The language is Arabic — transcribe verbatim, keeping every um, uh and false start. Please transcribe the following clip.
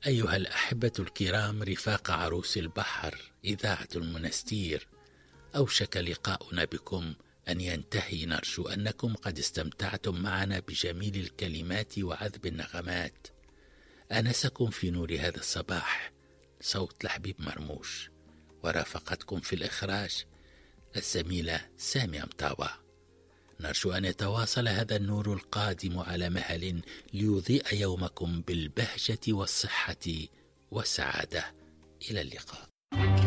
أيها الأحبة الكرام، رفاق عروس البحر، إذاعة المنستير، أوشك لقاؤنا بكم أن ينتهي. نرجو أنكم قد استمتعتم معنا بجميل الكلمات وعذب النغمات. آنسكم في نور هذا الصباح صوت لحبيب مرموش، ورافقتكم في الإخراج الزميلة سامية مطاوع. نرجو أن يتواصل هذا النور القادم على مهل ليضيء يومكم بالبهجة والصحة والسعادة. إلى اللقاء.